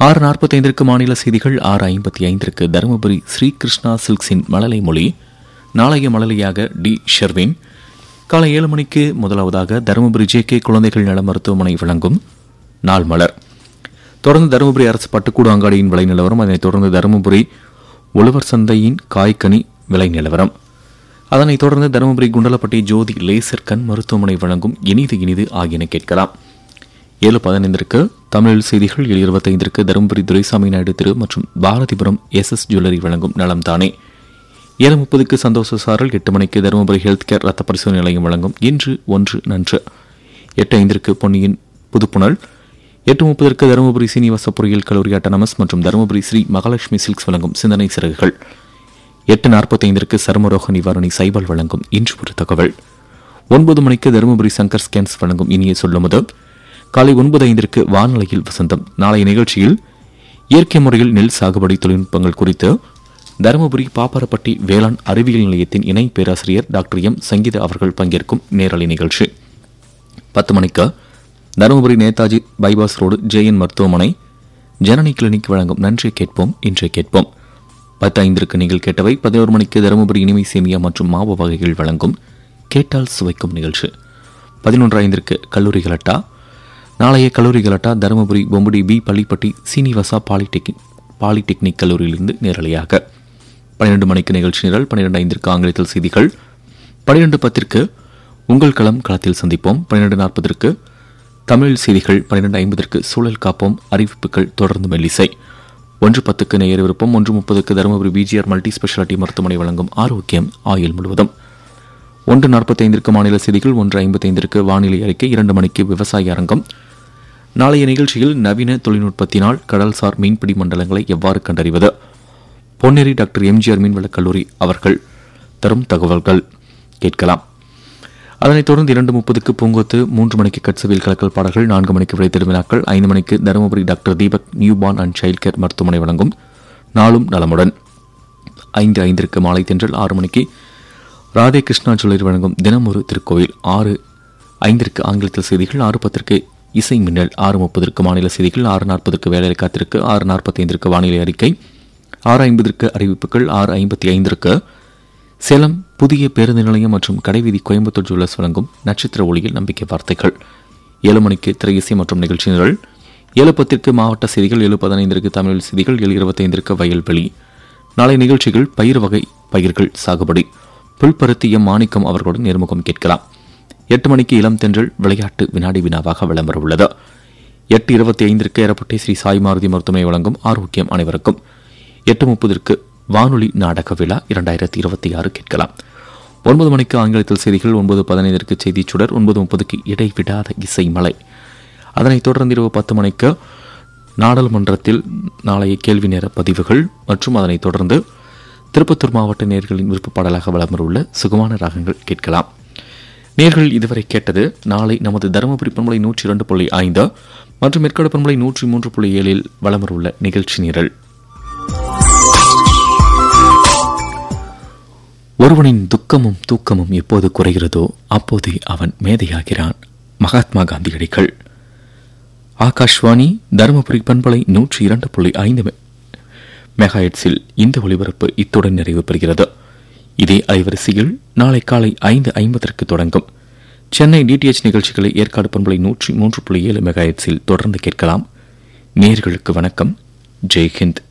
6:45 மாநில செய்திகள். 6:55 தருமபுரி ஸ்ரீகிருஷ்ணா சில்க்ஸின் மழலை மொழி. நாளைய மழலையாக டி ஷெர்வின். காலை 7 மணிக்கு முதலாவதாக தருமபுரி ஜே.கே. குழந்தைகள் நல மருத்துவமனை வழங்கும் நாள் மலர். தொடர்ந்து தருமபுரி அரசு பட்டுக்கூடு அங்காடியின் விலை நிலவரம். அதனைத் தொடர்ந்து தருமபுரி உழவர் சந்தையின் காய்கனி விலை நிலவரம். அதனைத் தொடர்ந்து தருமபுரி குண்டலப்பட்டி ஜோதி லேசர் கண் மருத்துவமனை வழங்கும் இனிது இனிது ஆகியன கேட்கலாம். 7:15 தமிழ் செய்திகள். 7:25 தருமபுரி துரைசாமி நாயுடு திரு மற்றும் பாரதிபுரம் எஸ் ஜுவல்லரி வழங்கும் நலம் தானே. 7:30 சந்தோஷ சாரல். 8 மணிக்கு தருமபுரி ஹெல்த் கேர் ரத்த பரிசோதனை நிலையம் வழங்கும் இன்று ஒன்று நன்று. 8:05 பொன்னியின் புதுப்புணல். 8:30 தருமபுரி சீனிவாச பொறியியல் கல்லூரி அட்டானமஸ் மற்றும் தருமபுரி ஸ்ரீ மகாலட்சுமி சில்க்ஸ் வழங்கும் சிந்தனை சிறகுகள். 8:45 சர்மரோக நிவாரணி சைபால் வழங்கும் இன்று ஒரு தகவல். 9 மணிக்கு தருமபுரி சங்கர் ஸ்கேன்ஸ் வழங்கும் இனிய சொல்லுமுது. காலை 9:05 வானொலியில் வசந்தம். நாளைய நிகழ்ச்சியில் இயற்கை முறையில் நெல் சாகுபடி தொழில்நுட்பங்கள் குறித்து தருமபுரி பாப்பாரப்பட்டி வேளாண் அறிவியல் நிலையத்தின் இணை பேராசிரியர் டாக்டர் எம் சங்கீதா அவர்கள் பங்கேற்கும் நேரலை நிகழ்ச்சி. 10 மணிக்கு தருமபுரி நேதாஜி பைபாஸ் ரோடு ஜே.என். மருத்துவமனை ஜனனி கிளினிக் வழங்கும் நன்றி கேட்போம் இன்று கேட்போம். 10:05 நீங்கள் கேட்டவை. 11 மணிக்கு தருமபுரி இனிமை சேமியா மற்றும் மாவு வகைகள் வழங்கும் கேட்டால் சுவைக்கும் நிகழ்ச்சி. 11:05 கல்லூரி கலட்டா. நாளைய கல்லூரி கலட்டா தருமபுரி பொம்புடி பி பள்ளிப்பட்டி சீனிவாசா பாலிடெக்னிக் கல்லூரியிலிருந்து நேரலையாக. 12 மணிக்கு நிகழ்ச்சி நிரல். 12:05 ஆங்கிலத்தில் செய்திகள். 12:10 உங்கள் களம் களத்தில் சந்திப்போம். 12:40 தமிழ் செய்திகள். 12:50 சூழல் காப்போம். அறிவிப்புகள் தொடர்ந்து மெல்லிசை. 1:10 நேயர் விருப்பம். 1:30 தருமபுரி பிஜிஆர் மல்டி ஸ்பெஷாலிட்டி மருத்துவமனை வழங்கும் ஆரோக்கியம் ஆயுள் முழுவதும். 1:45 மாநில செய்திகள். 1:55 வானிலை அறிக்கை. 2 மணிக்கு விவசாய அரங்கம். நாளைய நிகழ்ச்சியில் நவீன தொழில்நுட்பத்தினால் கடல்சார் மீன்பிடி மண்டலங்களை எவ்வாறு கண்டறிவது, பொன்னேரி டாக்டர் எம்ஜிஆர் மீன்வளக் கல்லூரி அவர்கள் தரும் தகவல்கள் கேட்கலாம். அதனைத் தொடர்ந்து 2:30 பூங்கொத்து. 3 மணிக்கு கட்சவில் கலக்கல் பாடல்கள். 4 மணிக்கு விடை திருவினாக்கள். 5 மணிக்கு Dharmapuri doctor Deepak new born and child care மருத்துவமனை வழங்கும் நாளும் நலமுடன். 5:05 மாலை தென்றல். 6 மணிக்கு ராதே கிருஷ்ணா ஜுவல்லரி வழங்கும் தினம் ஒரு திருக்கோவில். 6:05 ஆங்கிலத்தில் செய்திகள். 6:10 இசை மின்னல். 6:30 மாநில செய்திகள். 6:40 வேலை காத்திருக்கு. 6:45 வானிலை அறிக்கை. 6:50 அறிவிப்புகள். 6:55 சேலம் புதிய பேருந்து நிலையம் மற்றும் கடைவீதி கோயம்புத்தூர் ஜுவல்லர்ஸ் வழங்கும் நட்சத்திர ஒளியில் நம்பிக்கை வார்த்தைகள். 7 மணிக்கு திரையிசை மற்றும் நிகழ்ச்சி நிரல். 7:10 மாவட்ட செய்திகள். 7:15 தமிழ் செய்திகள். 7:25 வயல்வெளி. நாளை நிகழ்ச்சிகள் பயிர் வகை பயிர்கள் சாகுபடி. புல்பருத்தி எம் மாணிக்கம் அவர்களுடன் நேர்முகம் கேட்கலாம். 8 மணிக்கு இளம் தென்றல் விளையாட்டு வினாடி வினாவாக விளம்பர உள்ளது. 8:25 ஏரப்பட்டி ஸ்ரீ சாய் மாருதி மருத்துவமனை வழங்கும் ஆரோக்கியம் அனைவருக்கும். 8:30 வானொலி நாடக விழா 2026 கேட்கலாம். 9 மணிக்கு ஆங்கிலத்தில் செய்திகள். 9:15 செய்திச் சுடர். 9:30 இடைவிடாத இசை மலை. அதனைத் தொடர்ந்து இரவு 10 மணிக்கு நாடாளுமன்றத்தில் நாளைய கேள்வி நேர பதிவுகள் மற்றும் அதனைத் தொடர்ந்து திருப்பத்தூர் மாவட்ட நேயர்களின் விருப்ப பாடலாக விளம்பரவுள்ள சுகமான ராகங்கள் கேட்கலாம். நேர்கள் இதுவரை கேட்டது நாளை நமது தருமபுரி பண்பலை 102.5 மற்றும் மேற்காடு பண்பலை 103.7 வளமருள்ள நிகழ்ச்சி நிரல். ஒருவனின் துக்கமும் தூக்கமும் எப்போது குறைகிறதோ அப்போது அவன் மேதையாகிறான். மகாத்மா காந்தியடிகள். ஆகாஷ்வாணி தருமபுரி பண்பலை 102.5 மெகாஹெர்ட்ஸில் இந்த ஒளிபரப்பு இத்துடன் நிறைவு பெறுகிறது. இதே அலைவரிசையில் நாளை காலை 5:50 தொடங்கும். சென்னை டிடிஎச் நிகழ்ச்சிகளை ஏற்காடு பண்பலை 103.7 மெகாஹெர்ட்ஸில் தொடர்ந்து கேட்கலாம். நேயர்களுக்கு வணக்கம். ஜெய்ஹிந்த்.